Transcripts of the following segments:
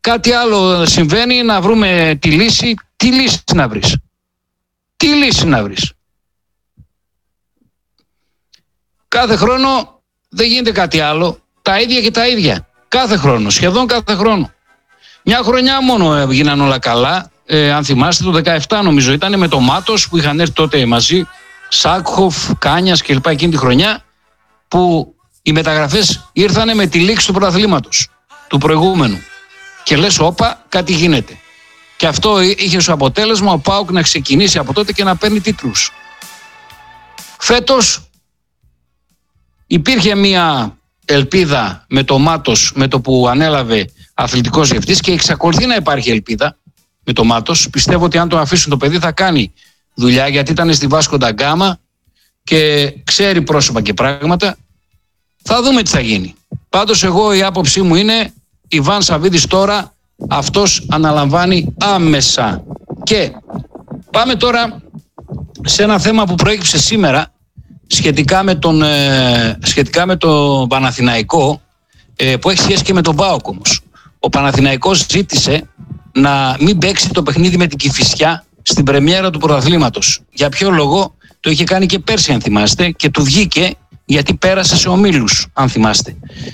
κάτι άλλο συμβαίνει, να βρούμε τη λύση. Τι λύση να βρεις? Τι λύση να βρεις? Κάθε χρόνο δεν γίνεται κάτι άλλο. Τα ίδια και τα ίδια. Κάθε χρόνο, σχεδόν κάθε χρόνο. Μια χρονιά μόνο γίνανε όλα καλά. Αν θυμάστε, το 17 νομίζω ήταν, με το Μάτος που είχαν έρθει τότε μαζί, Σάκχοφ, Κάνιας κλπ. Εκείνη τη χρονιά που οι μεταγραφές ήρθανε με τη λήξη του πρωταθλήματος του προηγούμενου. Και λες, όπα, κάτι γίνεται. Και αυτό είχε ως αποτέλεσμα ο ΠΑΟΚ να ξεκινήσει από τότε και να παίρνει τίτλους. Φέτος υπήρχε μια ελπίδα με το Μάτος, με το που ανέλαβε αθλητικός διευθυντής, και εξακολουθεί να υπάρχει ελπίδα με το Μάτος. Πιστεύω ότι αν το αφήσουν το παιδί θα κάνει δουλειά, γιατί ήταν στη Βάσκο ντα Γκάμα και ξέρει πρόσωπα και πράγματα. Θα δούμε τι θα γίνει. Πάντως εγώ η άποψή μου είναι Ιβάν Σαββίδης τώρα αυτός αναλαμβάνει άμεσα. Και πάμε τώρα σε ένα θέμα που προέκυψε σήμερα σχετικά με τον Παναθηναϊκό, που έχει σχέση και με τον ΠΑΟΚ όμως. Ο Παναθηναϊκός ζήτησε να μην παίξει το παιχνίδι με την Κηφισιά στην πρεμιέρα του πρωταθλήματος. Για ποιο λόγο? Το είχε κάνει και πέρσι, αν θυμάστε, και του βγήκε γιατί πέρασε σε ομίλους, αν θυμάστε.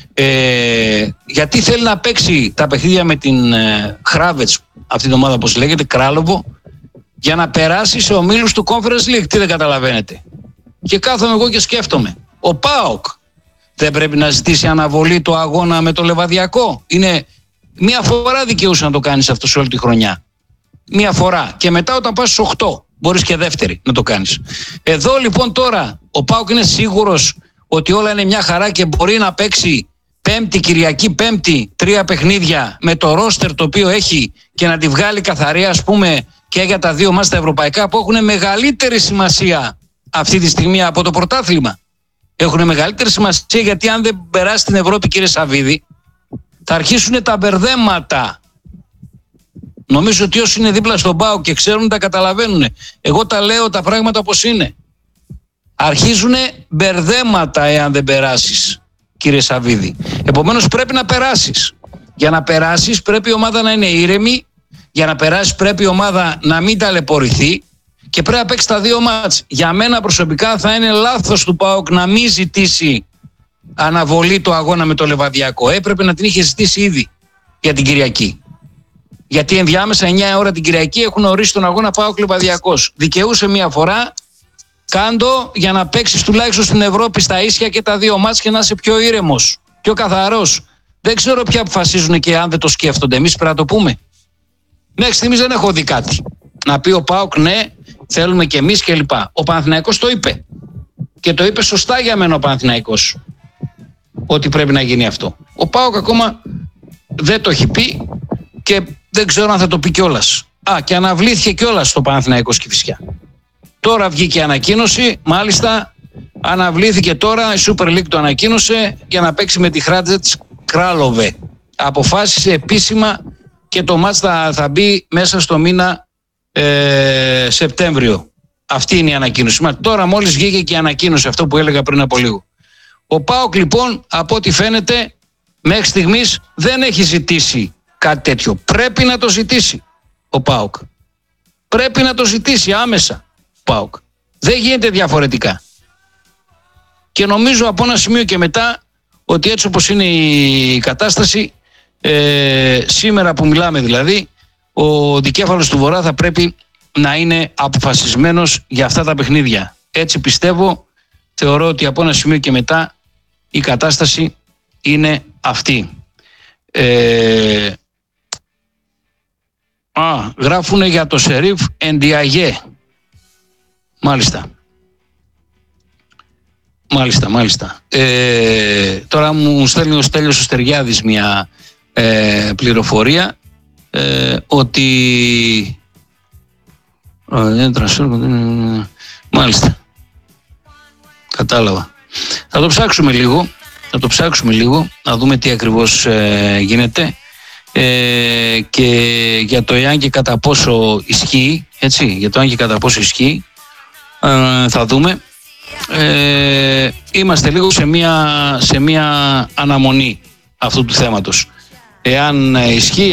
Γιατί θέλει να παίξει τα παιχνίδια με την Χράβετς, αυτή την ομάδα όπως λέγεται, Κράλοβο, για να περάσει σε ομίλους του Conference League. Τι δεν καταλαβαίνετε? Και κάθομαι εγώ και σκέφτομαι, ο ΠΑΟΚ δεν πρέπει να ζητήσει αναβολή το αγώνα με το Λεβαδιακό? Είναι μία φορά δικαιούσε να το κάνεις αυτό σε όλη τη χρονιά. Μία φορά. Και μετά όταν πας στους 8 μπορείς και δεύτερη να το κάνεις. Εδώ λοιπόν τώρα ο ΠΑΟΚ είναι σίγουρος ότι όλα είναι μια χαρά και μπορεί να παίξει Πέμπτη, Κυριακή Πέμπτη 3 παιχνίδια με το ρόστερ το οποίο έχει και να τη βγάλει καθαρή, ας πούμε, και για τα δύο μας τα ευρωπαϊκά που έχουν μεγαλύτερη σημασία αυτή τη στιγμή από το πρωτάθλημα. Έχουν μεγαλύτερη σημασία, γιατί αν δεν περάσει την Ευρώπη, κύριε Σαββίδη, θα αρχίσουν τα μπερδέματα. Νομίζω ότι όσοι είναι δίπλα στον ΠΑΟΚ και ξέρουν, τα καταλαβαίνουν. Εγώ τα λέω τα πράγματα όπως είναι. Αρχίζουν μπερδέματα εάν δεν περάσεις, κύριε Σαββίδη. Επομένως πρέπει να περάσεις. Για να περάσεις πρέπει η ομάδα να είναι ήρεμη. Για να περάσεις πρέπει η ομάδα να μην ταλαιπωρηθεί. Και πρέπει να παίξει τα δύο μάτς. Για μένα προσωπικά θα είναι λάθος του ΠΑΟΚ να μην ζητήσει αναβολή το αγώνα με το Λεβαδιακό. Έπρεπε να την είχε ζητήσει ήδη για την Κυριακή. Γιατί ενδιάμεσα 9 ώρα την Κυριακή έχουν ορίσει τον αγώνα ΠΑΟΚ Λεβαδιακός. Δικαιούσε μία φορά, κάντο για να παίξεις τουλάχιστον στην Ευρώπη στα ίσια και τα δύο μάτς και να είσαι πιο ήρεμος, πιο καθαρός. Δεν ξέρω ποια αποφασίζουν και αν δεν το σκέφτονται. Εμείς πρέπει να το πούμε. Μέχρι στιγμής δεν έχω δει κάτι. Να πει ο ΠΑΟΚ ναι, θέλουμε και εμείς κλπ. Ο Παναθηναϊκός το είπε. Και το είπε σωστά για μένα ο Παναθηναϊκός. Ότι πρέπει να γίνει αυτό. Ο ΠΑΟΚ ακόμα δεν το έχει πει και δεν ξέρω αν θα το πει κιόλας. Και αναβλήθηκε κιόλας στο Παναθηναϊκός Κηφισιά. Τώρα βγήκε η ανακοίνωση, μάλιστα αναβλήθηκε τώρα, η Super League το ανακοίνωσε για να παίξει με τη Χράτζετς Κράλοβε. Αποφάσισε επίσημα και το μάτς θα μπει μέσα στο μήνα Σεπτέμβριο. Αυτή είναι η ανακοίνωση. Τώρα μόλις βγήκε και η ανακοίνωση, αυτό που έλεγα πριν από λίγο. Ο ΠΑΟΚ λοιπόν, από ό,τι φαίνεται, μέχρι στιγμής δεν έχει ζητήσει κάτι τέτοιο. Πρέπει να το ζητήσει ο ΠΑΟΚ. Πρέπει να το ζητήσει άμεσα ο ΠΑΟΚ. Δεν γίνεται διαφορετικά. Και νομίζω από ένα σημείο και μετά ότι έτσι όπως είναι η κατάσταση, σήμερα που μιλάμε δηλαδή, ο δικέφαλος του Βορρά θα πρέπει να είναι αποφασισμένος για αυτά τα παιχνίδια. Έτσι πιστεύω, θεωρώ ότι από ένα σημείο και μετά η κατάσταση είναι αυτή. Γράφουνε για το Σερίφ Εντιαγέ. Μάλιστα. Τώρα μου στέλνει ο Στέλιος ο Στεριάδης μια πληροφορία ότι μάλιστα, κατάλαβα. Θα το ψάξουμε λίγο να δούμε τι ακριβώς γίνεται και για το εάν και κατά πόσο ισχύει, έτσι, για το αν και κατά πόσο ισχύει θα δούμε. Είμαστε λίγο σε μια αναμονή αυτού του θέματος. Εάν ισχύει,